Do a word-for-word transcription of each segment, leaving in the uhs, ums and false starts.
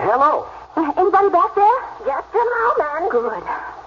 hello. Uh, anybody back there? Just a moment. Good.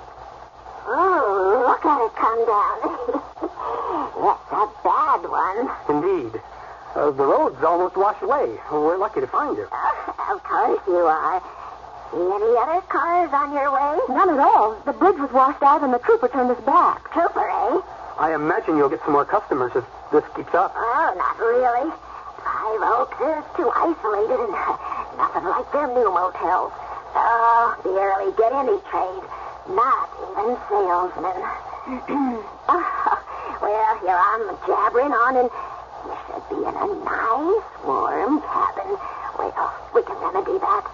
Oh, look at it come down. That's a bad one. Indeed. Uh, the road's almost washed away. We're lucky to find you. Uh, of course you are. See any other cars on your way? None at all. The bridge was washed out and the trooper turned us back. Trooper, eh? I imagine you'll get some more customers if this keeps up. Oh, not really. Five Oaks is too isolated and nothing like them new motels. Oh, barely get any trade. Not even salesmen. Oh, well, here I'm jabbering on, and you should be in a nice, warm cabin. Well, we can remedy that.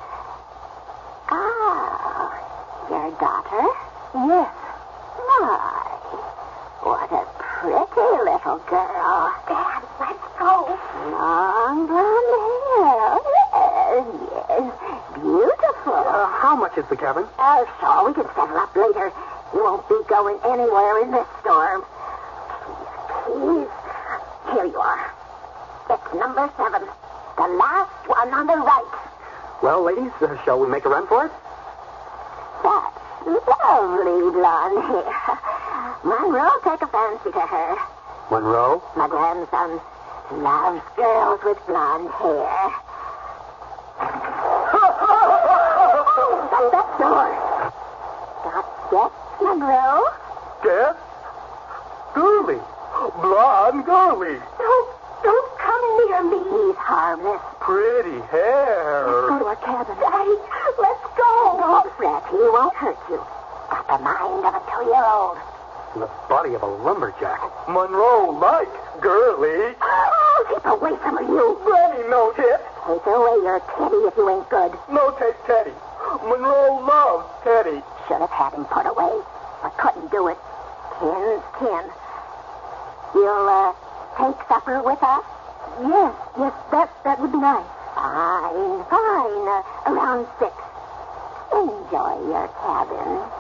Oh, your daughter? Yes. My, what a pretty little girl. Dad, let's go. Long blonde hair. Yes, yes. Beautiful. Uh, how much is the cabin? Oh, sure, we can settle up later. You won't be going anywhere in this storm. Please, here you are. It's number seven. The last one on the right. Well, ladies, uh, shall we make a run for it? That's lovely blonde hair. Monroe, take a fancy to her. Monroe? My grandson loves girls with blonde hair. Shut that door. Got guests, Monroe? Guess? Girly. Blonde girly. Don't, don't come near me. He's harmless. Pretty hair. Let's go to our cabin. Daddy, let's go. Don't fret. He won't hurt you. Got the mind of a two-year-old. And the body of a lumberjack. Monroe like girly. Oh, keep away from her, you. Granny, no tip. Take away your teddy if you ain't good. No take Teddy. Monroe loves Teddy. Should have had him put away. I couldn't do it. Kin's kin. You'll, uh, take supper with us? Yes, yes, that that would be nice. Fine, fine. Uh, around six. Enjoy your cabin.